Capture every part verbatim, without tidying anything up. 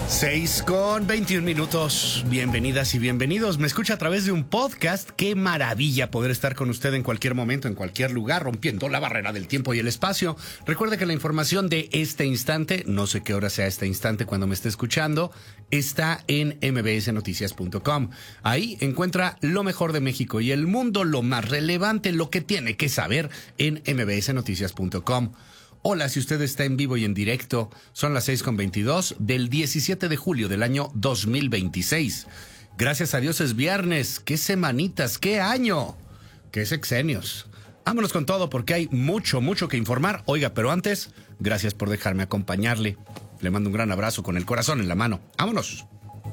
seis con veintiún minutos. Bienvenidas y bienvenidos. Me escucha a través de un podcast. Qué maravilla poder estar con usted en cualquier momento, en cualquier lugar, rompiendo la barrera del tiempo y el espacio. Recuerde que la información de este instante, no sé qué hora sea este instante cuando me esté escuchando, está en m b s noticias punto com. Ahí encuentra lo mejor de México y el mundo, lo más relevante, lo que tiene que saber en m b s noticias punto com. Hola, si usted está en vivo y en directo, son las seis con veintidós del diecisiete de julio del año dos mil veintiséis. Gracias a Dios es viernes. ¡Qué semanitas! ¡Qué año! ¡Qué sexenios! Vámonos con todo porque hay mucho, mucho que informar. Oiga, pero antes, gracias por dejarme acompañarle. Le mando un gran abrazo con el corazón en la mano. ¡Vámonos!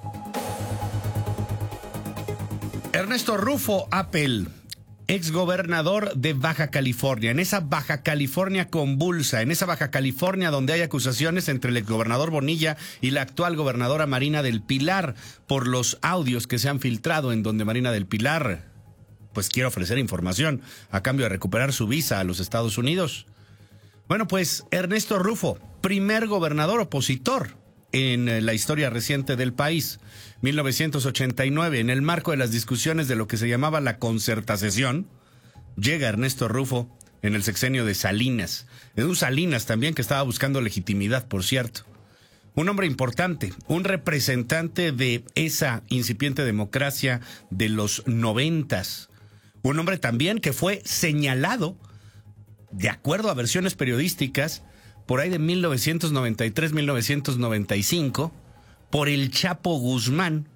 Ernesto Rufo Appel, exgobernador de Baja California, en esa Baja California convulsa, en esa Baja California donde hay acusaciones entre el exgobernador Bonilla y la actual gobernadora Marina del Pilar por los audios que se han filtrado en donde Marina del Pilar pues quiere ofrecer información a cambio de recuperar su visa a los Estados Unidos. Bueno, pues Ernesto Rufo, primer gobernador opositor en la historia reciente del país, mil novecientos ochenta y nueve, en el marco de las discusiones de lo que se llamaba la concertación, llega Ernesto Rufo en el sexenio de Salinas, de un Salinas también que estaba buscando legitimidad, por cierto. Un hombre importante, un representante de esa incipiente democracia de los noventas, un hombre también que fue señalado, de acuerdo a versiones periodísticas, por ahí de mil novecientos noventa y tres a mil novecientos noventa y cinco, por el Chapo Guzmán,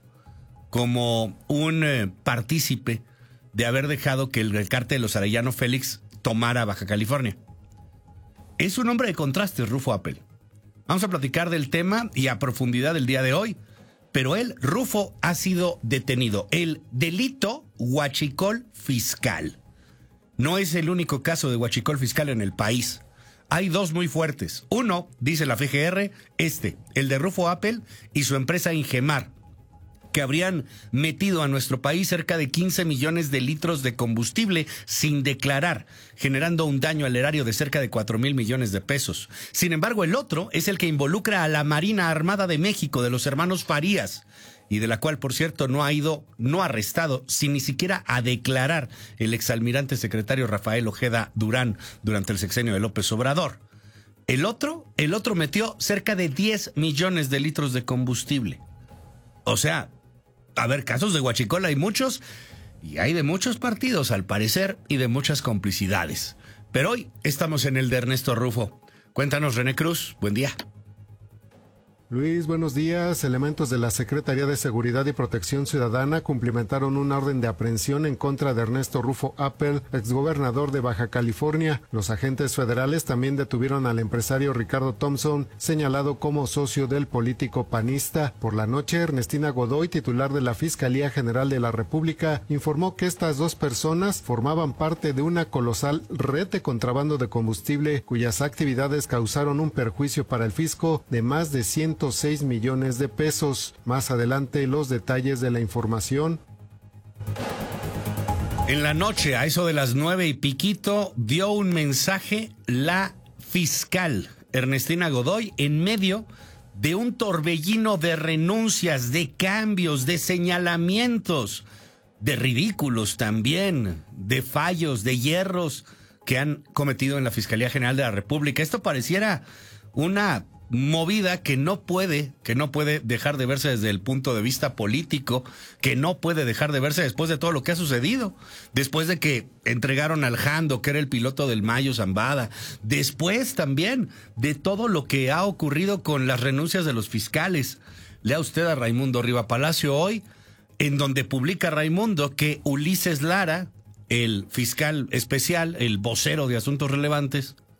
como un eh, partícipe de haber dejado que el cártel de los Arellano Félix tomara Baja California. Es un hombre de contrastes, Rufo Appel. Vamos a platicar del tema y a profundidad el día de hoy, pero él, Rufo, ha sido detenido. El delito huachicol fiscal. No es el único caso de huachicol fiscal en el país. Hay dos muy fuertes. Uno, dice la F G R, este, el de Rufo Appel y su empresa Ingemar, que habrían metido a nuestro país cerca de quince millones de litros de combustible sin declarar, generando un daño al erario de cerca de cuatro mil millones de pesos. Sin embargo, el otro es el que involucra a la Marina Armada de México, de los hermanos Farías, y de la cual, por cierto, no ha ido, no ha arrestado, sin ni siquiera a declarar el exalmirante secretario Rafael Ojeda Durán durante el sexenio de López Obrador. El otro, el otro metió cerca de diez millones de litros de combustible. O sea, a ver, casos de huachicol hay muchos, y hay de muchos partidos, al parecer, y de muchas complicidades. Pero hoy estamos en el de Ernesto Rufo. Cuéntanos, René Cruz, buen día. Luis, buenos días. Elementos de la Secretaría de Seguridad y Protección Ciudadana cumplimentaron una orden de aprehensión en contra de Ernesto Rufo Appel, exgobernador de Baja California. Los agentes federales también detuvieron al empresario Ricardo Thompson, señalado como socio del político panista. Por la noche, Ernestina Godoy, titular de la Fiscalía General de la República, informó que estas dos personas formaban parte de una colosal red de contrabando de combustible, cuyas actividades causaron un perjuicio para el fisco de más de ciento seis millones de pesos. Más adelante los detalles de la información. En la noche, a eso de las nueve y piquito, dio un mensaje la fiscal Ernestina Godoy en medio de un torbellino de renuncias, de cambios, de señalamientos, de ridículos también, de fallos, de hierros que han cometido en la Fiscalía General de la República. Esto pareciera una movida que no puede, que no puede dejar de verse desde el punto de vista político, que no puede dejar de verse después de todo lo que ha sucedido, después de que entregaron al Jando, que era el piloto del Mayo Zambada, después también de todo lo que ha ocurrido con las renuncias de los fiscales. Lea usted a Raimundo Riva Palacio hoy, en donde publica Raimundo que Ulises Lara, el fiscal especial, el vocero de asuntos relevantes,